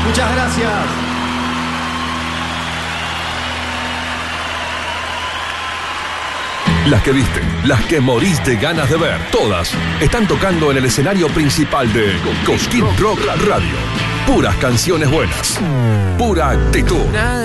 Muchas gracias. Las que viste, las que morís de ganas de ver, todas están tocando en el escenario principal de Cosquín Rock Radio. Puras canciones buenas, pura actitud.